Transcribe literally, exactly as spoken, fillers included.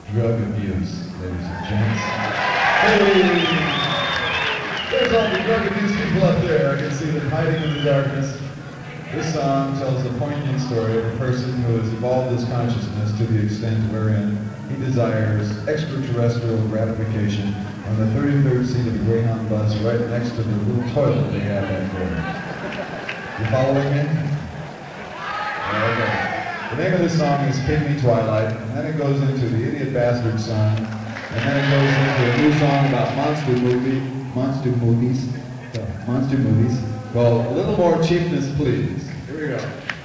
drug abuse, ladies and gents. Hey! There's all the drug abuse people up there. I can see them hiding in the darkness. This song tells the poignant story of a person who has evolved his consciousness to the extent wherein he desires extraterrestrial gratification on the thirty-third seat of the Greyhound bus right next to the little toilet they have back there. You following me? Okay. The name of this song is Pygmy Twilight, and then it goes into the Idiot Bastard song, and then it goes into a new song about monster movie, monster movies, uh, monster movies, called A Little More Cheapness, Please. Here we go.